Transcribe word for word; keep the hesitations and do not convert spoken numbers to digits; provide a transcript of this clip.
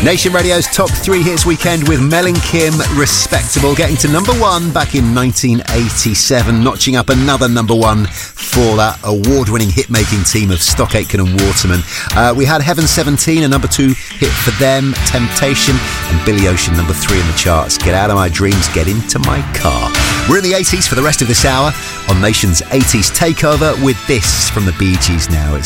Nation Radio's top three hits weekend with Mel and Kim, Respectable, getting to number one back in nineteen eighty-seven, notching up another number one for that award-winning hit-making team of Stock Aitken and Waterman. Uh, we had Heaven seventeen, a number two hit for them, Temptation, and Billy Ocean, number three in the charts. Get Out of My Dreams, Get Into My Car. We're in the eighties for the rest of this hour on Nation's eighties Takeover with this from the Bee Gees now. It's